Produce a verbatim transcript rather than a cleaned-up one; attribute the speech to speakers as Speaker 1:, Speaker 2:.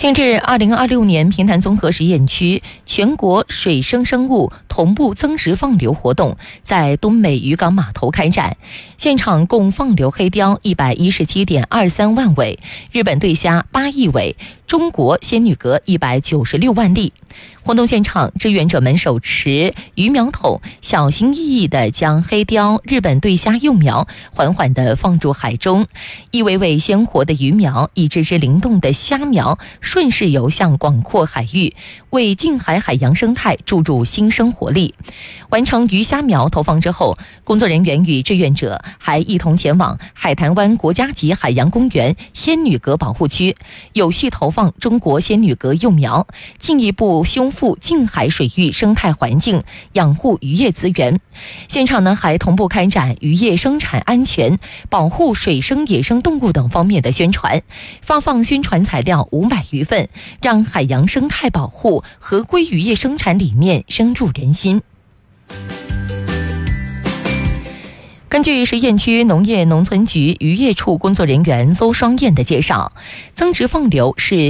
Speaker 1: 近日，二零二六年平潭综合实验区全国水生生物同步增殖放流活动在东美渔港码头开展，现场共放流黑鲷一百一十七点二三万尾，日本对虾八亿尾，中国仙女蛤一百九十六万粒。活动现场，志愿者们手持鱼苗桶，小心翼翼地将黑鲷、日本对虾幼苗缓缓地放入海中，一尾尾鲜活的鱼苗，一只只灵动的虾苗顺势游向广阔海域，为近海海洋生态注入新生活力。完成鱼虾苗投放之后，工作人员与志愿者还一同前往海棠湾国家级海洋公园仙女蛤保护区，有序投放中国仙女蛤幼苗，进一步修复近海水域生态环境，养护渔业资源。现场呢还同步开展渔业生产安全、保护水生野生动物等方面的宣传，发放宣传材料五百余份，让海洋生态保护、合规渔业生产理念深入人心。根据实验区农业农村局渔业处工作人员邹双燕的介绍，增殖放流是